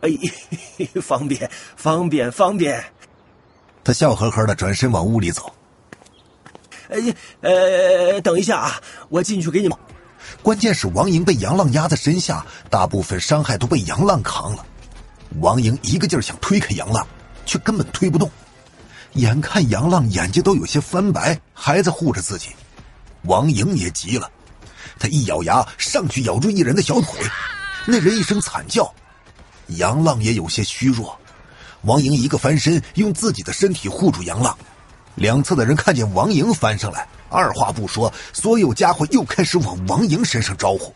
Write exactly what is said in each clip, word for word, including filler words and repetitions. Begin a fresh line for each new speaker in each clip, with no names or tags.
哎，方便方便方便。
他笑呵呵的转身往屋里走。
呃呃，等一下啊，我进去给你们。
关键是王莹被杨浪压在身下，大部分伤害都被杨浪扛了。王莹一个劲儿想推开杨浪，却根本推不动。眼看杨浪眼睛都有些翻白，还在护着自己，王莹也急了，他一咬牙上去咬住一人的小腿，那人一声惨叫。杨浪也有些虚弱，王莹一个翻身，用自己的身体护住杨浪。两侧的人看见王莹翻上来，二话不说，所有家伙又开始往王莹身上招呼。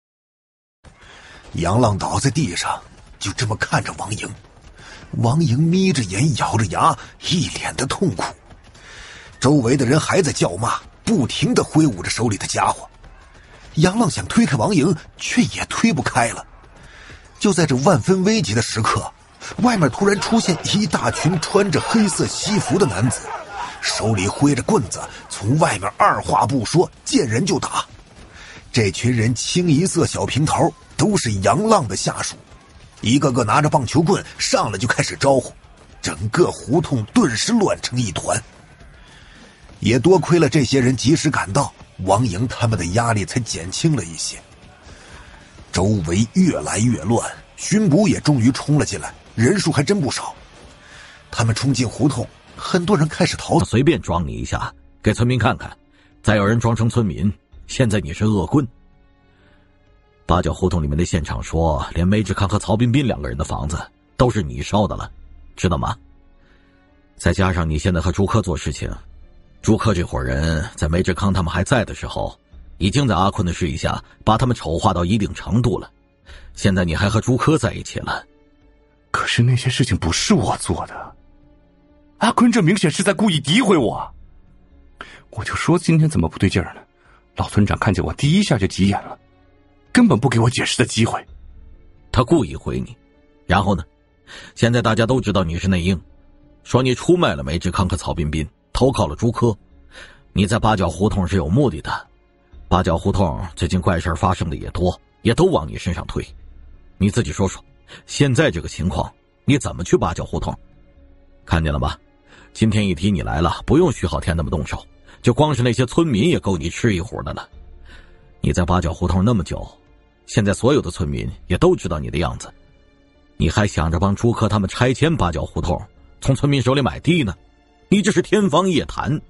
杨浪倒在地上，就这么看着王莹。王莹眯着眼，咬着牙，一脸的痛苦。周围的人还在叫骂，不停地挥舞着手里的家伙。杨浪想推开王莹，却也推不开了。就在这万分危急的时刻，外面突然出现一大群穿着黑色西服的男子，手里挥着棍子，从外面二话不说，见人就打。这群人清一色小平头，都是杨浪的下属，一个个拿着棒球棍上来就开始招呼，整个胡同顿时乱成一团。也多亏了这些人及时赶到，王莹他们的压力才减轻了一些。周围越来越乱，巡捕也终于冲了进来，人数还真不少。他们冲进胡同，很多人开始逃走。
随便装你一下，给村民看看，再有人装成村民，现在你是恶棍。八角胡同里面的现场说，连梅志康和曹彬彬两个人的房子都是你烧的了，知道吗？再加上你现在和朱科做事情，朱科这伙人在梅志康他们还在的时候，已经在阿坤的示意下把他们丑化到一定程度了，现在你还和朱科在一起了。
可是那些事情不是我做的，阿坤这明显是在故意诋毁我。我就说今天怎么不对劲儿呢？老村长看见我第一下就急眼了，根本不给我解释的机会。
他故意回你，然后呢？现在大家都知道你是内应，说你出卖了梅志康和曹彬彬，投靠了朱科。你在八角胡同是有目的的，八角胡同最近怪事发生的也多，也都往你身上推。你自己说说，现在这个情况，你怎么去八角胡同？看见了吧？今天一提你来了，不用徐浩天那么动手，就光是那些村民也够你吃一壶的了。你在八角胡同那么久，现在所有的村民也都知道你的样子，你还想着帮朱科他们拆迁八角胡同，从村民手里买地呢？你这是天方夜谭。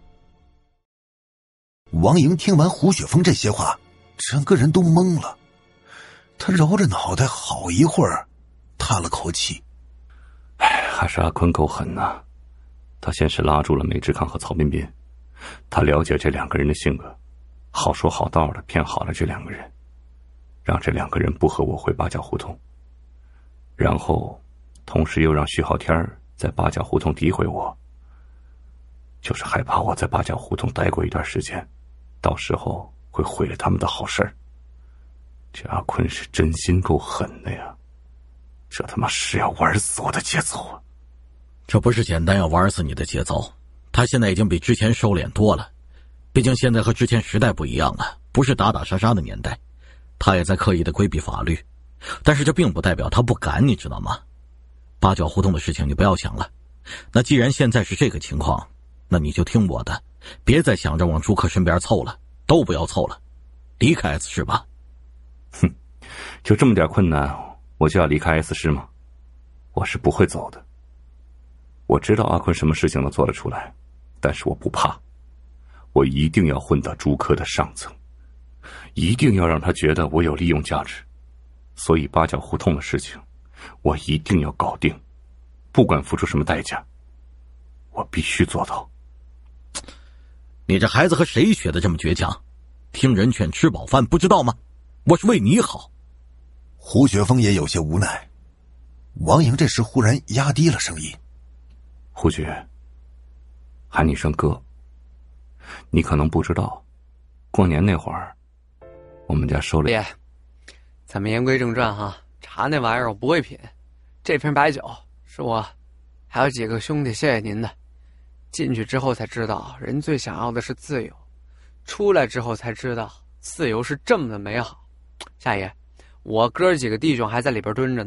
王莹听完胡雪峰这些话，整个人都懵了。他揉着脑袋好一会儿，叹了口气。
哎，还是阿坤够狠呐！他先是拉住了梅志康和曹彬彬，他了解这两个人的性格，好说好道的骗好了这两个人，让这两个人不和我回八角胡同，然后同时又让徐浩天在八角胡同诋毁我，就是害怕我在八角胡同待过一段时间，到时候会毁了他们的好事儿。这阿坤是真心够狠的呀，这他妈是要玩死我的节奏啊！
这不是简单要玩死你的节奏，他现在已经比之前收敛多了，毕竟现在和之前时代不一样了，不是打打杀杀的年代，他也在刻意的规避法律，但是这并不代表他不敢，你知道吗？八角胡同的事情你不要想了，那既然现在是这个情况，那你就听我的，别再想着往朱克身边凑了，都不要凑了，离开 S 市吧。
哼，就这么点困难我就要离开 S 市吗？我是不会走的。我知道阿坤什么事情都做得出来，但是我不怕，我一定要混到朱科的上层，一定要让他觉得我有利用价值。所以八角胡同的事情我一定要搞定，不管付出什么代价，我必须做到。
你这孩子和谁学的这么倔强？听人劝吃饱饭不知道吗？我是为你好。
胡雪峰也有些无奈。王莹这时忽然压低了声音：
胡雪，喊你声哥，你可能不知道，过年那会儿我们家收了。
爷，咱们言归正传哈，茶那玩意儿我不会品，这瓶白酒是我还有几个兄弟谢谢您的。进去之后才知道，人最想要的是自由，出来之后才知道自由是这么的美好。夏爷，我哥几个弟兄还在里边蹲着呢。